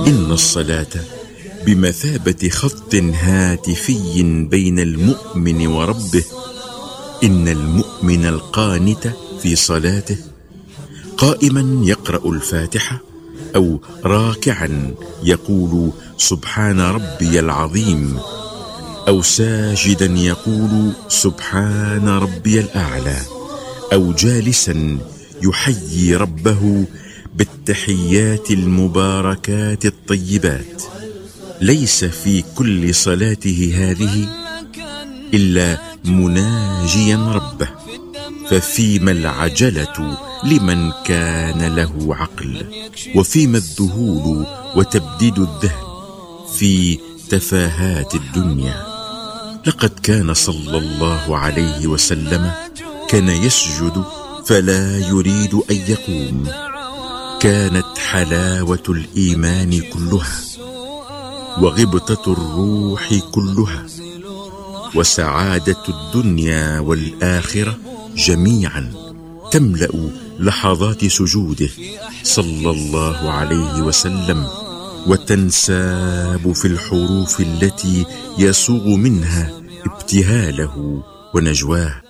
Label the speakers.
Speaker 1: إن الصلاة بمثابة خط هاتفي بين المؤمن وربه. إن المؤمن القانت في صلاته قائما يقرأ الفاتحة أو راكعا يقول سبحان ربي العظيم، أو ساجدا يقول سبحان ربي الأعلى، أو جالسا يحيي ربه بالتحيات المباركات الطيبات. ليس في كل صلاته هذه إلا مناجيا ربه، ففيما العجلة لمن كان له عقل، وفيما الذهول وتبديد الذهن في تفاهات الدنيا. لقد كان صلى الله عليه وسلم كان يسجد فلا يريد أن يقوم. كانت حلاوة الإيمان كلها وغبطة الروح كلها وسعادة الدنيا والآخرة جميعا تملأ لحظات سجوده صلى الله عليه وسلم، وتنساب في الحروف التي يسوغ منها ابتهاله ونجواه.